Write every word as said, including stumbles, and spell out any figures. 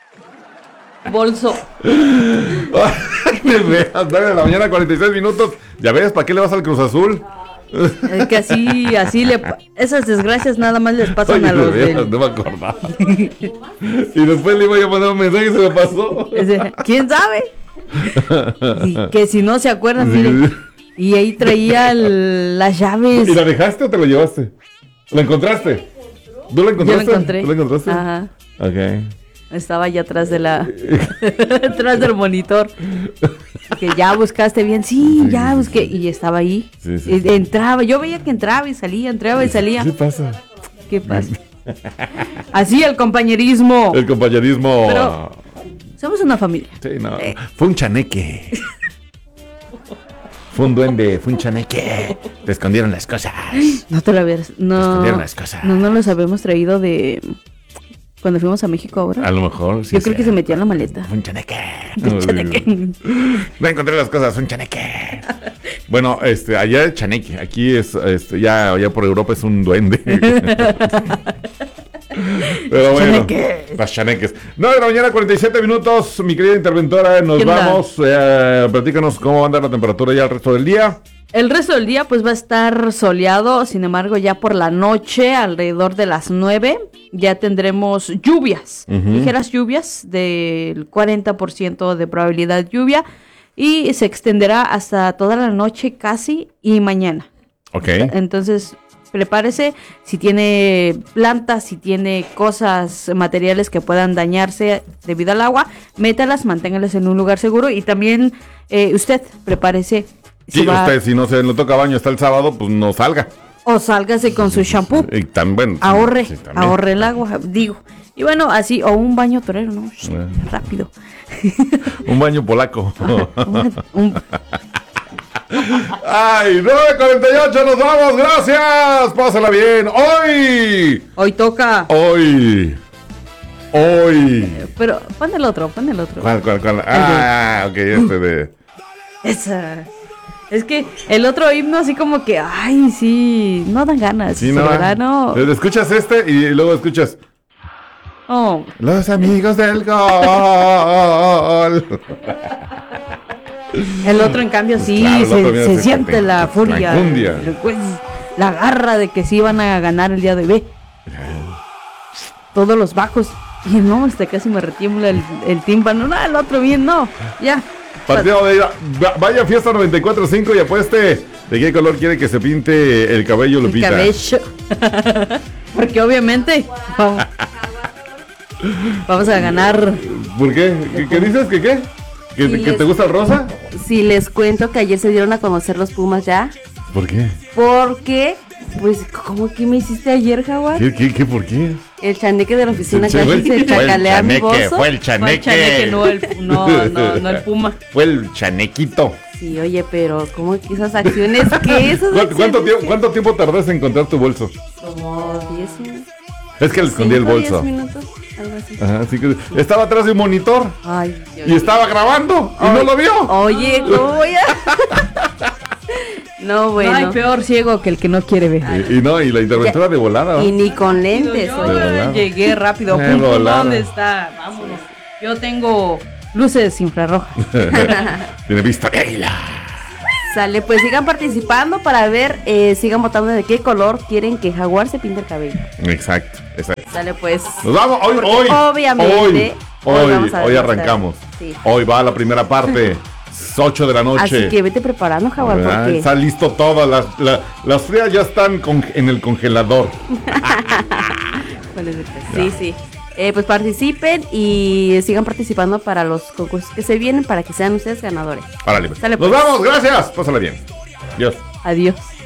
Bolso. nueve de la mañana, cuarenta y seis minutos. Ya ves, ¿para qué le vas al Cruz Azul? Es que así, así le... Esas desgracias nada más les pasan. Oye, a los veas, del... No me acordaba. Y después le iba a mandar un mensaje y se me pasó. ¿Quién sabe? Y que si no se acuerdan, miren. Y ahí traía el, las llaves. ¿Y la dejaste o te la llevaste? ¿La encontraste? ¿Tú la encontraste? Yo la encontré. ¿Tú la encontraste? Ajá. Ok. Estaba allá atrás de la... atrás del monitor. Que ya buscaste bien. Sí, sí, ya busqué. Y estaba ahí. Sí, sí, sí. Entraba. Yo veía que entraba y salía, entraba y salía. ¿Qué pasa? ¿Qué pasa? Así el compañerismo. El compañerismo. Pero somos una familia. Sí, no. Eh. Fue un chaneque. Fue un duende, fue un chaneque. Te escondieron las cosas. No te lo habías... No, te escondieron las cosas. No, no los habíamos traído de... Cuando fuimos a México ahora. A lo mejor, sí. Yo creo sí. que se metía en la maleta. Un chaneque. Un chaneque. No encontré las cosas, un chaneque. Bueno, este, allá es chaneque. Aquí es, este, ya, ya por Europa es un duende. Pero bueno, chaneques. Las chaneques. nueve de la mañana, cuarenta y siete minutos. Mi querida interventora, nos vamos. Eh, platícanos cómo va a andar la temperatura ya el resto del día. El resto del día pues va a estar soleado, sin embargo ya por la noche, alrededor de las nueve, ya tendremos lluvias, uh-huh. ligeras lluvias del cuarenta por ciento de probabilidad de lluvia y se extenderá hasta toda la noche casi y mañana. Ok. Entonces prepárese, si tiene plantas, si tiene cosas, materiales que puedan dañarse debido al agua, métalas, manténgalas en un lugar seguro y también eh, usted prepárese. Sí, si va, usted si no se le toca baño hasta el sábado, pues no salga. O sálgase con su shampoo. Y también. Ahorre, sí, ahorre el agua, digo. Y bueno, así, o un baño torero, ¿no? Sí, eh. Rápido. Un baño polaco. un, un... Ay, nueve cuarenta y ocho, nos vamos, gracias. Pásala bien. Hoy. Hoy toca. Hoy. Hoy. Eh, pero pon el otro, pon el otro. ¿Cuál, cuál, cuál? Ah, ok, este de. Esa. Es que el otro himno así como que, ay, sí, no dan ganas. Sí, no, ¿verdad? No. Escuchas este y luego escuchas. Oh. Los amigos del gol. El otro, en cambio, sí, claro, se, se siente te, la furia. La, pues, la garra de que sí van a ganar el día de hoy. Todos los bajos. Y no, hasta casi me retiembla el, el tímpano. No, el otro bien, no. Ya. Partido de ida. Vaya Fiesta noventa y cuatro punto cinco y apueste de qué color quiere que se pinte el cabello, Lupita. El cabello. Porque obviamente vamos, vamos a ganar. ¿Por qué? ¿Qué, qué dices? ¿Qué qué? ¿Que, si que les, te gusta el rosa? Si les cuento que ayer se dieron a conocer los Pumas ya. ¿Por qué? Porque, pues, ¿cómo que me hiciste ayer, Jaguar? ¿Qué, qué, qué, por qué? El chaneque de la oficina que hace se chacalea mi bolso. Fue el chaneque. Fue el chaneque, no el, no, no, no el puma. Fue el chanequito. Sí, oye, pero ¿cómo que esas acciones? ¿Qué esas ¿Cuánto, cuánto, tiempo, ¿Cuánto tiempo tardaste en encontrar tu bolso? Como diez minutos. Es que le escondí el bolso. diez minutos, algo así. Ajá, así que estaba atrás de un monitor. Ay, Dios y estaba grabando y oye, no lo vio. Oye, ¿cómo voy a...? No, bueno. No hay peor ciego que el que no quiere ver. Y, y no, y la interventora ya, de volada. Y ni con lentes. Yo, yo llegué rápido. De ¿Dónde está? Vámonos. Yo tengo luces infrarrojas. Tiene vista águila. Sale, pues sigan participando para ver, eh, sigan votando de qué color quieren que Jaguar se pinte el cabello. Exacto, exacto. Sale, pues. Nos vamos hoy, hoy. Obviamente. Hoy, hoy, hoy, vamos a hoy arrancamos. Sí. Hoy va la primera parte. ocho de la noche. Así que vete preparando, Jaguar, porque está listo todo. Las, la, las frías ya están con, en el congelador. Sí, sí. Eh, pues participen y sigan participando para los concursos que se vienen para que sean ustedes ganadores. Árale, pues. Nos vamos, gracias. Pásala bien. Adiós. Adiós.